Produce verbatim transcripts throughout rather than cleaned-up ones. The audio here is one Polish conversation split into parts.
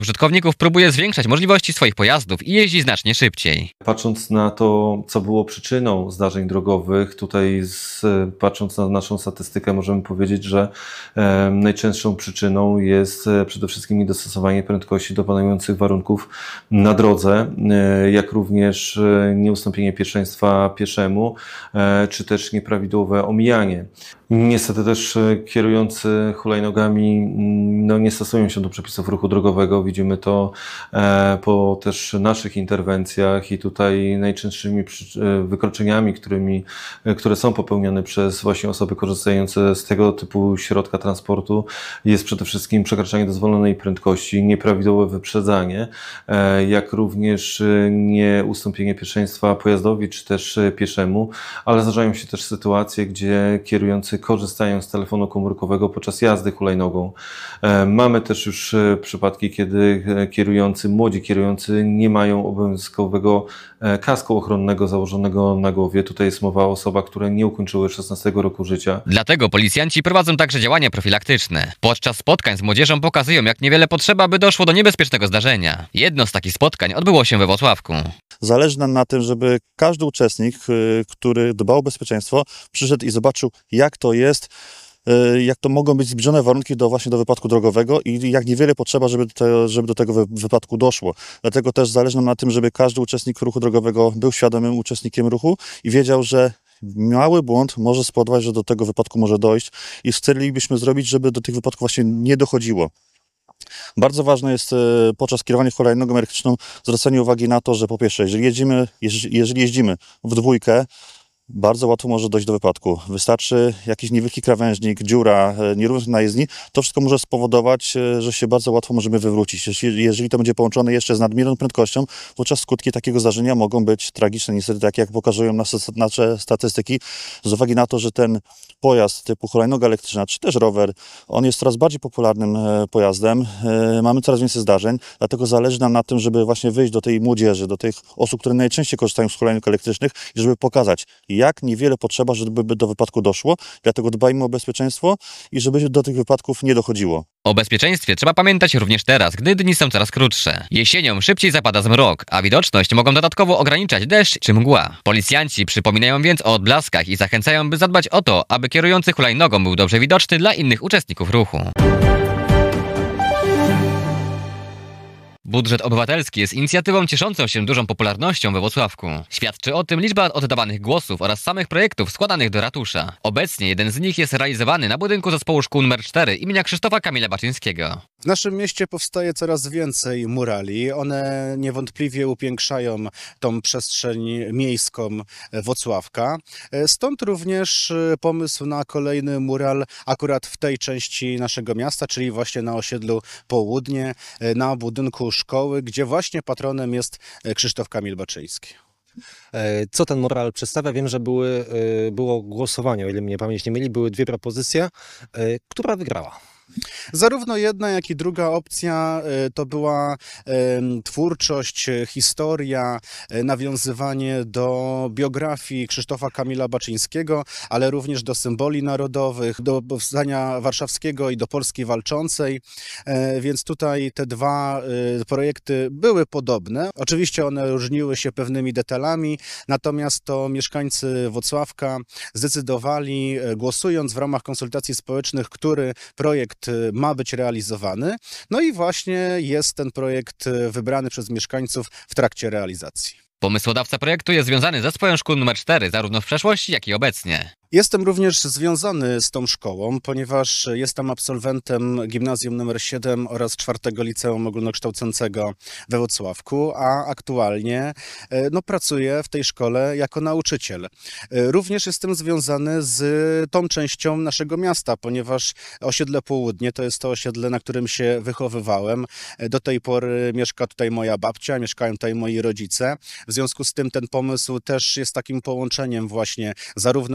użytkowników próbuje zwiększać możliwości swoich pojazdów i jeździ znacznie szybciej. Patrząc na to, co było przyczyną zdarzeń drogowych, tutaj z, patrząc na naszą statystykę, możemy powiedzieć, że e, najczęstszą przyczyną jest e, przede wszystkim niedostosowanie prędkości do panujących warunków na drodze, e, jak również e, nieustąpienie pierwszeństwa pieszemu, e, czy też nieprawidłowe omijanie. Niestety też kierujący hulajnogami no, nie stosują się do przepisów ruchu drogowego. Widzimy to e, po też naszych interwencjach i tutaj najczęstszymi wykroczeniami, którymi, które są popełniane przez właśnie osoby korzystające z tego typu środka transportu, jest przede wszystkim przekraczanie dozwolonej prędkości, nieprawidłowe wyprzedzanie, e, jak również nieustąpienie pierwszeństwa pojazdowi czy też pieszemu, ale zdarzają się też sytuacje, gdzie kierujący korzystają z telefonu komórkowego podczas jazdy hulajnogą. Mamy też już przypadki, kiedy kierujący, młodzi kierujący nie mają obowiązkowego kasku ochronnego założonego na głowie. Tutaj jest mowa o osobach, które nie ukończyły szesnastego roku życia. Dlatego policjanci prowadzą także działania profilaktyczne. Podczas spotkań z młodzieżą pokazują, jak niewiele potrzeba, by doszło do niebezpiecznego zdarzenia. Jedno z takich spotkań odbyło się we Włocławku. Zależy nam na tym, żeby każdy uczestnik, który dbał o bezpieczeństwo, przyszedł i zobaczył, jak to jest, jak to mogą być zbliżone warunki do właśnie do wypadku drogowego i jak niewiele potrzeba, żeby, te, żeby do tego wypadku doszło. Dlatego też zależy nam na tym, żeby każdy uczestnik ruchu drogowego był świadomym uczestnikiem ruchu i wiedział, że mały błąd może spowodować, że do tego wypadku może dojść i chcielibyśmy zrobić, żeby do tych wypadków właśnie nie dochodziło. Bardzo ważne jest podczas kierowania hulajnogą elektryczną zwracanie uwagi na to, że po pierwsze, jeżeli jeździmy, jeżeli jeździmy w dwójkę, bardzo łatwo może dojść do wypadku. Wystarczy jakiś niewielki krawężnik, dziura, nierówność na jezdni. To wszystko może spowodować, że się bardzo łatwo możemy wywrócić. Jeżeli to będzie połączone jeszcze z nadmierną prędkością, wówczas skutki takiego zdarzenia mogą być tragiczne. Niestety, tak jak pokazują nasze statystyki, z uwagi na to, że ten pojazd typu hulajnoga elektryczna, czy też rower, on jest coraz bardziej popularnym pojazdem. Mamy coraz więcej zdarzeń, dlatego zależy nam na tym, żeby właśnie wyjść do tej młodzieży, do tych osób, które najczęściej korzystają z hulajnóg elektrycznych i żeby pokazać, jak niewiele potrzeba, żeby do wypadku doszło. Dlatego dbajmy o bezpieczeństwo i żeby do tych wypadków nie dochodziło. O bezpieczeństwie trzeba pamiętać również teraz, gdy dni są coraz krótsze. Jesienią szybciej zapada zmrok, a widoczność mogą dodatkowo ograniczać deszcz czy mgła. Policjanci przypominają więc o odblaskach i zachęcają, by zadbać o to, aby kierujący hulajnogą był dobrze widoczny dla innych uczestników ruchu. Budżet obywatelski jest inicjatywą cieszącą się dużą popularnością we Włocławku. Świadczy o tym liczba oddawanych głosów oraz samych projektów składanych do ratusza. Obecnie jeden z nich jest realizowany na budynku zespołu szkół numer cztery imienia Krzysztofa Kamila Baczyńskiego. W naszym mieście powstaje coraz więcej murali. One niewątpliwie upiększają tą przestrzeń miejską Włocławka. Stąd również pomysł na kolejny mural akurat w tej części naszego miasta, czyli właśnie na osiedlu Południe, na budynku szkoły, gdzie właśnie patronem jest Krzysztof Kamil Baczyński. Co ten mural przedstawia? Wiem, że były, było głosowanie, o ile mnie pamięć nie myli, były dwie propozycje. Która wygrała? Zarówno jedna, jak i druga opcja to była twórczość, historia, nawiązywanie do biografii Krzysztofa Kamila Baczyńskiego, ale również do symboli narodowych, do powstania warszawskiego i do Polski walczącej, więc tutaj te dwa projekty były podobne. Oczywiście one różniły się pewnymi detalami, natomiast to mieszkańcy Włocławka zdecydowali, głosując w ramach konsultacji społecznych, który projekt ma być realizowany. No i właśnie jest ten projekt wybrany przez mieszkańców w trakcie realizacji. Pomysłodawca projektu jest związany z zespołem szkół numer cztery, zarówno w przeszłości, jak i obecnie. Jestem również związany z tą szkołą, ponieważ jestem absolwentem gimnazjum numer siedem oraz czwartego liceum ogólnokształcącego we Włocławku, a aktualnie no, pracuję w tej szkole jako nauczyciel. Również jestem związany z tą częścią naszego miasta, ponieważ osiedle Południe to jest to osiedle, na którym się wychowywałem. Do tej pory mieszka tutaj moja babcia, mieszkają tutaj moi rodzice. W związku z tym ten pomysł też jest takim połączeniem właśnie zarówno dla środowiska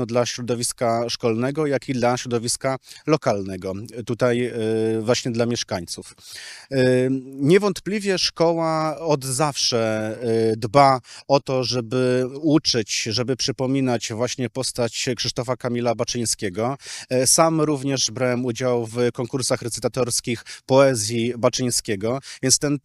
środowiska szkolnego, jak i dla środowiska lokalnego, tutaj właśnie dla mieszkańców. Niewątpliwie szkoła od zawsze dba o to, żeby uczyć, żeby przypominać właśnie postać Krzysztofa Kamila Baczyńskiego. Sam również brałem udział w konkursach recytatorskich poezji Baczyńskiego, więc ten